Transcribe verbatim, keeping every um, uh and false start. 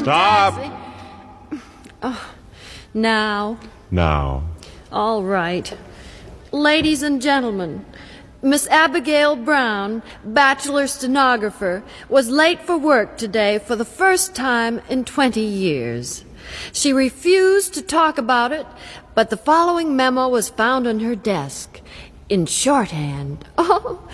Stop. Taxi. Oh, now. Now. All right. Ladies and gentlemen, Miss Abigail Brown, bachelor stenographer, was late for work today for the first time in twenty years. She refused to talk about it, but the following memo was found on her desk in shorthand. Oh,